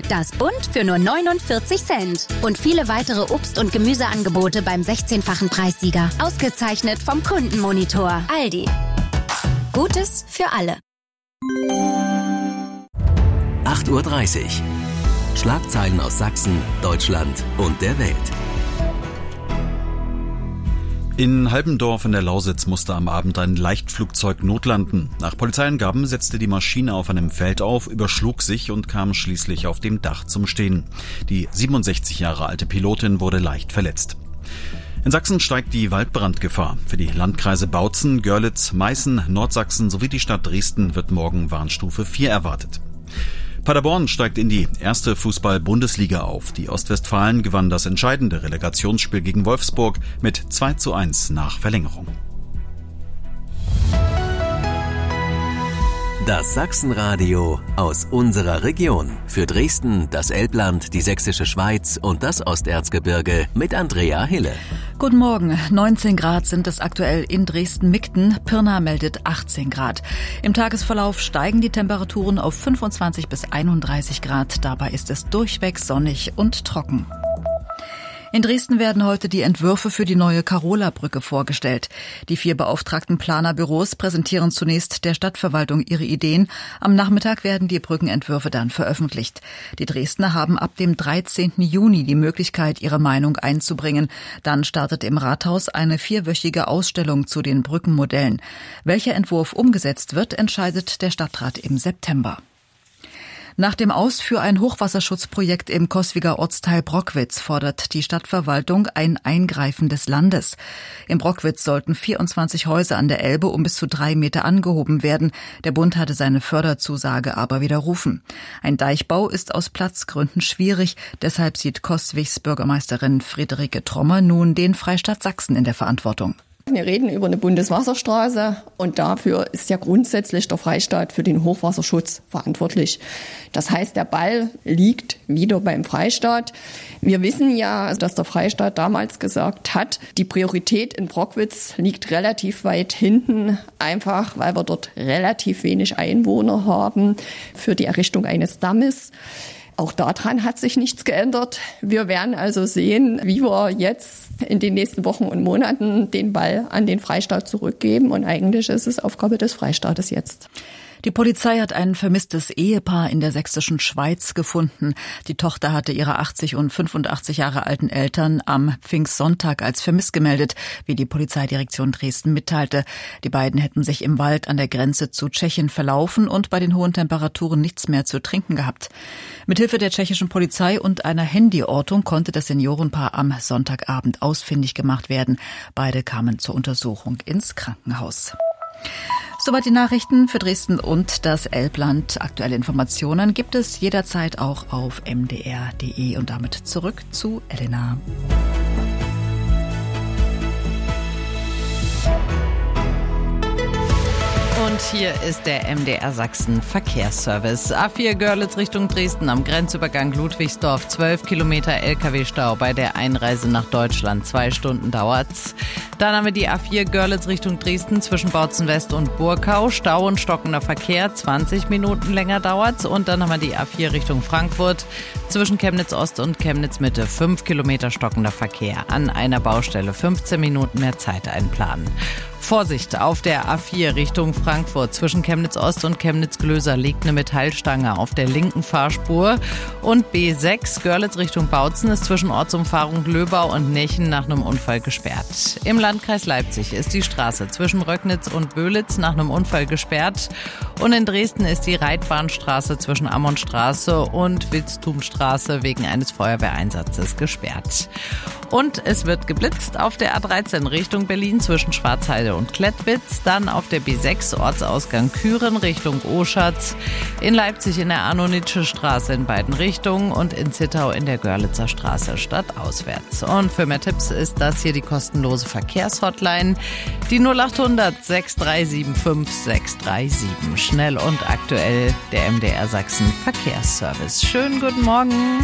Das Bund für nur 49 Cent. Und viele weitere Obst- und Gemüseangebote beim 16-fachen Preissieger. Ausgezeichnet vom Kundenmonitor. Aldi. Gutes für alle. 8:30 Uhr. Schlagzeilen aus Sachsen, Deutschland und der Welt. In Halbendorf in der Lausitz musste am Abend ein Leichtflugzeug notlanden. Nach Polizeiangaben setzte die Maschine auf einem Feld auf, überschlug sich und kam schließlich auf dem Dach zum Stehen. Die 67 Jahre alte Pilotin wurde leicht verletzt. In Sachsen steigt die Waldbrandgefahr. Für die Landkreise Bautzen, Görlitz, Meißen, Nordsachsen sowie die Stadt Dresden wird morgen Warnstufe 4 erwartet. Paderborn steigt in die erste Fußball-Bundesliga auf. Die Ostwestfalen gewann das entscheidende Relegationsspiel gegen Wolfsburg mit 2:1 nach Verlängerung. Das Sachsenradio aus unserer Region. Für Dresden, das Elbland, die Sächsische Schweiz und das Osterzgebirge mit Andrea Hille. Guten Morgen. 19 Grad sind es aktuell in Dresden-Migden. Pirna meldet 18 Grad. Im Tagesverlauf steigen die Temperaturen auf 25 bis 31 Grad. Dabei ist es durchweg sonnig und trocken. In Dresden werden heute die Entwürfe für die neue Karola-Brücke vorgestellt. Die 4 beauftragten Planerbüros präsentieren zunächst der Stadtverwaltung ihre Ideen. Am Nachmittag werden die Brückenentwürfe dann veröffentlicht. Die Dresdner haben ab dem 13. Juni die Möglichkeit, ihre Meinung einzubringen. Dann startet im Rathaus eine 4-wöchige Ausstellung zu den Brückenmodellen. Welcher Entwurf umgesetzt wird, entscheidet der Stadtrat im September. Nach dem Aus für ein Hochwasserschutzprojekt im Coswiger Ortsteil Brockwitz fordert die Stadtverwaltung ein Eingreifen des Landes. In Brockwitz sollten 24 Häuser an der Elbe um bis zu 3 Meter angehoben werden. Der Bund hatte seine Förderzusage aber widerrufen. Ein Deichbau ist aus Platzgründen schwierig. Deshalb sieht Coswigs Bürgermeisterin Friederike Trommer nun den Freistaat Sachsen in der Verantwortung. Wir reden über eine Bundeswasserstraße und dafür ist ja grundsätzlich der Freistaat für den Hochwasserschutz verantwortlich. Das heißt, der Ball liegt wieder beim Freistaat. Wir wissen ja, dass der Freistaat damals gesagt hat, die Priorität in Brockwitz liegt relativ weit hinten, einfach weil wir dort relativ wenig Einwohner haben für die Errichtung eines Dammes. Auch daran hat sich nichts geändert. Wir werden also sehen, wie wir jetzt in den nächsten Wochen und Monaten den Ball an den Freistaat zurückgeben. Und eigentlich ist es Aufgabe des Freistaates jetzt. Die Polizei hat ein vermisstes Ehepaar in der sächsischen Schweiz gefunden. Die Tochter hatte ihre 80 und 85 Jahre alten Eltern am Pfingstsonntag als vermisst gemeldet, wie die Polizeidirektion Dresden mitteilte. Die beiden hätten sich im Wald an der Grenze zu Tschechien verlaufen und bei den hohen Temperaturen nichts mehr zu trinken gehabt. Mithilfe der tschechischen Polizei und einer Handyortung konnte das Seniorenpaar am Sonntagabend ausfindig gemacht werden. Beide kamen zur Untersuchung ins Krankenhaus. Soweit die Nachrichten für Dresden und das Elbland. Aktuelle Informationen gibt es jederzeit auch auf mdr.de. Und damit zurück zu Elena. Und hier ist der MDR Sachsen Verkehrsservice. A4 Görlitz Richtung Dresden am Grenzübergang Ludwigsdorf. 12 Kilometer LKW-Stau bei der Einreise nach Deutschland. 2 Stunden dauert's. Dann haben wir die A4 Görlitz Richtung Dresden zwischen Bautzen West und Burkau. Stau und stockender Verkehr. 20 Minuten länger dauert's. Und dann haben wir die A4 Richtung Frankfurt zwischen Chemnitz Ost und Chemnitz Mitte. 5 Kilometer stockender Verkehr. An einer Baustelle 15 Minuten mehr Zeit einplanen. Vorsicht, auf der A4 Richtung Frankfurt zwischen Chemnitz Ost und Chemnitz Glöser liegt eine Metallstange auf der linken Fahrspur. Und B6 Görlitz Richtung Bautzen ist zwischen Ortsumfahrung Löbau und Nechen nach einem Unfall gesperrt. Im Landkreis Leipzig ist die Straße zwischen Röcknitz und Böhlitz nach einem Unfall gesperrt. Und in Dresden ist die Reitbahnstraße zwischen Ammonstraße und Wilstumstraße wegen eines Feuerwehreinsatzes gesperrt. Und es wird geblitzt auf der A13 Richtung Berlin zwischen Schwarzheide und Klettwitz, dann auf der B6 Ortsausgang Küren Richtung Oschatz, in Leipzig in der Arnonitsche Straße in beiden Richtungen und in Zittau in der Görlitzer Straße stadtauswärts. Und für mehr Tipps ist das hier die kostenlose Verkehrshotline, die 0800 6375 637. Schnell und aktuell der MDR Sachsen Verkehrsservice. Schönen guten Morgen.